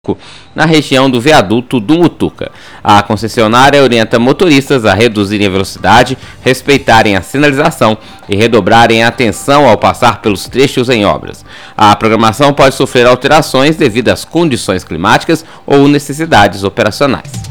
na região do viaduto do Mutuca. A concessionária orienta motoristas a reduzirem a velocidade, respeitarem a sinalização e redobrarem a atenção ao passar pelos trechos em obras. A programação pode sofrer alterações devido às condições climáticas ou necessidades operacionais.